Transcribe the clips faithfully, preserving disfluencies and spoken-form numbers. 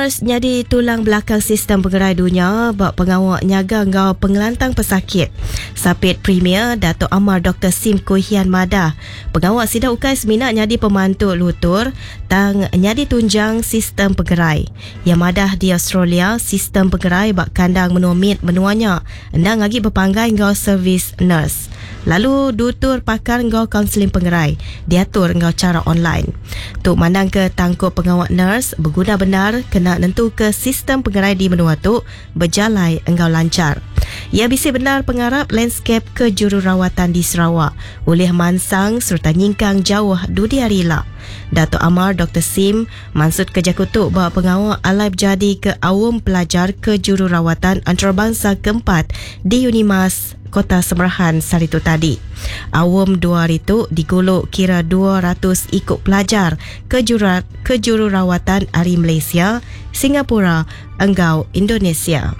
Jadi tulang belakang sistem pengerai dunia bak pengawak nyaga ngau pengelantang pesakit. Sapit Premier Dato' Amar Doktor Sim Kuhian Madah. Pengawak sida ukai seminat nyadi pemantuk lutur tang nyadi tunjang sistem pengerai. Yang madah di Australia sistem pengerai bak kandang menua mit menuanya. Endang lagi berpanggai ngau servis nurse. Lalu dutur pakar ngau kaunseling pengerai. Diatur ngau cara online. Tuk mandang ke tangkup pengawak nurse berguna benar kena nentu ke sistem pengerai di menua tu berjalai engkau lancar. Ia bisi benar pengarap landscape ke jururawatan di Sarawak oleh mansang serta nyingkang jauh dunia rila. Dato' Amar Doktor Sim maksud kerja kutuk bahawa pengawal alai berjadi ke awam pelajar ke jururawatan antarabangsa keempat di Unimas Kota Semerahan saritu tadi. Awam dua hari tu digolok kira dua ratus ikut pelajar ke jurat ke jururawatan dari Malaysia, Singapura, engkau Indonesia.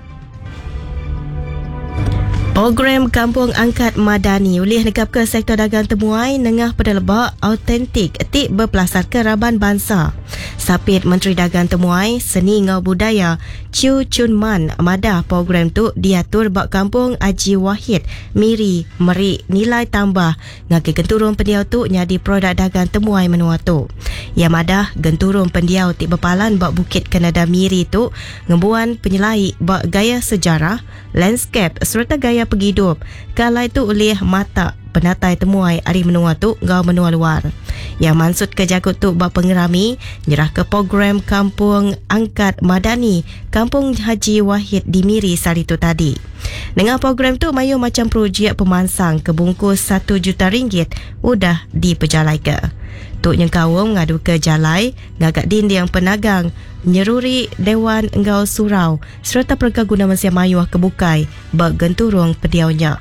Program Kampung Angkat Madani oleh negap ke sektor dagang temuai nengah pada lebak autentik etik berpelasar ke Raban Bangsa. Sapit Menteri Dagang Temuai Seni Ngau Budaya Chiu Chun Man madah program tu diatur bak kampung Haji Wahid Miri Merik nilai tambah ngaki genturun pendiau tu nyadi produk dagang temuai menua tu. Ia madah genturun pendiau tik berpalan bak Bukit Kanada Miri tu ngembuan penyelai bak gaya sejarah, landscape serta gaya penghidup. Kalai tu oleh mata penatai temuai hari menua tu ngau menua luar. Yang maksud ke jakut tu bak pengerami nyerah ke program Kampung Angkat Madani Kampung Haji Wahid di Miri saritu tadi. Dengan program tu mayu macam projek pemansang kebungkus satu juta ringgit udah diperjalai ke. Tuk nyengkawum ngadu ke jalai ngagak din yang penagang nyeruri Dewan Engau Surau serta perga guna Malaysia Mayuah kebukai bak genturung pediaunya.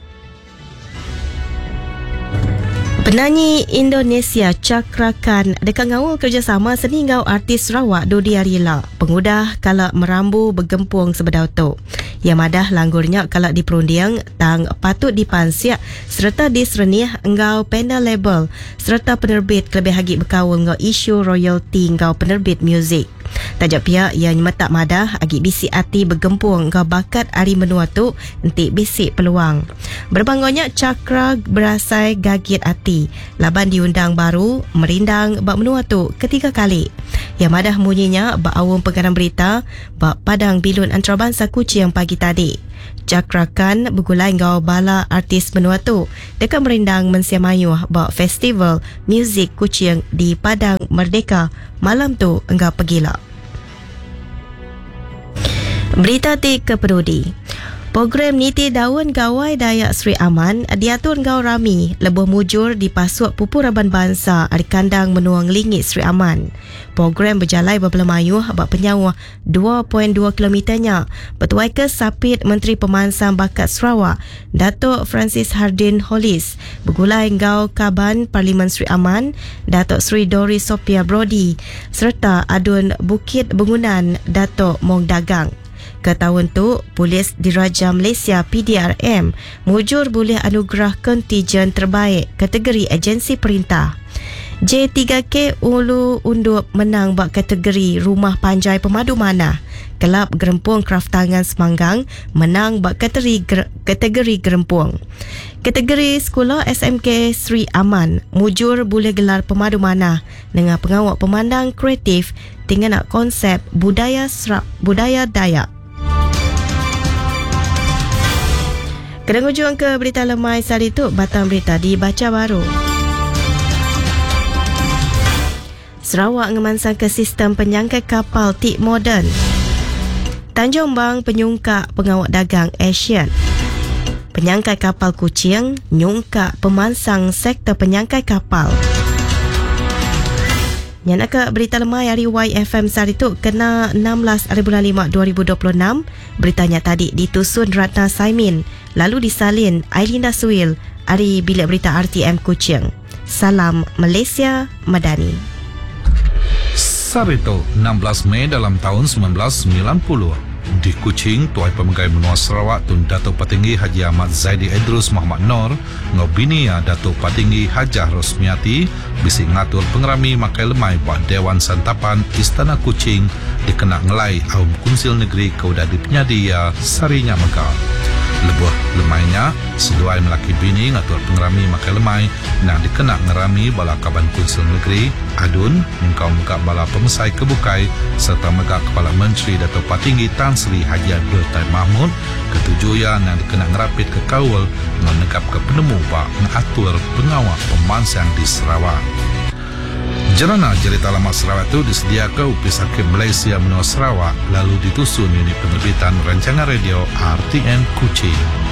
Penyanyi Indonesia Chakra Khan dekat ngawal kerjasama seni ngau artis Sarawak Dodi Arila. Pengudah kalak merambu bergempung sebedau tu. Yang madah langgurnya kalak diperundiang tang patut dipansiak serta disernih ngau panel label serta penerbit kelebih hagi berkawal ngau isu royalty ngau penerbit muzik. Tajak pihak yang metak madah agi bisik hati bergempung ngau bakat hari menua tu entik bisik peluang. Berbangganya Cakra berasai gagit hati. Laban diundang baru merindang bak menua tu ketiga kali. Yang madah munyinya bak awam pengarang berita bak padang bilun antarabangsa Kuching pagi tadi. Cakra Khan bergulai ngau bala artis menua tu dekat merindang Malaysia Mayuh bak festival muzik Kuching di Padang Merdeka malam tu enggak pergila. Berita ti keperudi. Program Niti Daun Gawai Dayak Sri Aman diatur ngau rami lebuh mujur di Pasuak Pupu Raban Bangsa di kandang menuang lingit Sri Aman. Program berjalai berbela mayuh bak penyawah dua perpuluhan dua kilometernya. Petuai ke Sapit Menteri Pemansang Bakat Sarawak Datuk Francis Hardin Hollis bergulai ngau Kaban Parlimen Sri Aman Datuk Sri Dori Sophia Brody serta Adun Bukit Bangunan Datuk Mong Dagang. Ke tahun tu, Polis Diraja Malaysia P D R M mujur boleh anugerah kontijen terbaik kategori agensi perintah. J tiga K Ulu Undup menang bak kategori Rumah Panjai Pemadu Manah. Kelab Gerempung Kraftangan Semanggang menang bak kategori ger- kategori Gerempung. Kategori Sekolah S M K Sri Aman mujur boleh gelar pemadu manah dengan pengawak pemandang kreatif tinggal nak konsep budaya Serap, budaya Dayak. Kedang ujung ke berita lemai sehari itu, batang berita dibaca baru. Sarawak ngemansang ke sistem penyangkai kapal tik moden. Tanjung Bang penyungkak pengawak dagang Asian. Penyangkai kapal Kuching nyungkak pemansang sektor penyangkai kapal. Yang nak ke berita lemai hari Y F M sehari itu kena enam belas hari bulan lima dua ribu dua puluh enam. Beritanya tadi ditusun Ratna Saimin. Lalu disalin Ailinda Suil hari bilik berita R T M Kuching. Salam Malaysia Madani. Sarito, enam belas Mei dalam tahun sembilan belas sembilan puluh. Di Kuching, Tuai Pemegai Menua Sarawak Tun Datuk Patinggi Haji Ahmad Zaidi Idrus Muhammad Nor ngobini ya Datuk Patinggi Hajah Rosmiati bisi ngatur pengerami makai lemai buat Dewan Santapan Istana Kuching dikena ngelai Aum Kunsil Negeri Kauda di Penyadia Sarinya Megah. Lebuh lemainya, seduai melaki bini ngatur pengerami makai lemai nang dikena ngerami bala Kaban Kunsil Negeri, adun mengkau muka bala pemesai kebukai serta megak Kepala Menteri Dato' Patinggi Tan Sri Haji Abdul Tai Mahmud ketujuan yang dikena ngerapit ke kawal menegap ke penemu bak mengatur pengawal pemansang di Sarawak. Jerana cerita lama Sarawak itu disediakan Upis Hakim Malaysia menua Sarawak lalu ditusun unit penerbitan rancangan radio R T N Kuching.